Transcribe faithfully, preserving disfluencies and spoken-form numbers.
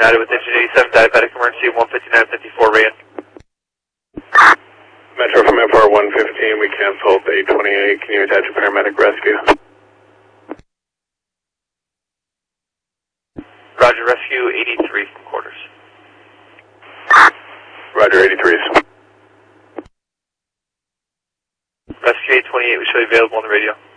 United with engine eighty-seven, diabetic emergency, one fifty-nine fifty-four, ran. Metro from F R one fifteen, we canceled eight twenty-eight. Can you attach a paramedic rescue? Roger, rescue eighty-three from quarters. Roger, eighty-threes. Rescue eight twenty-eight, we should be available on the radio.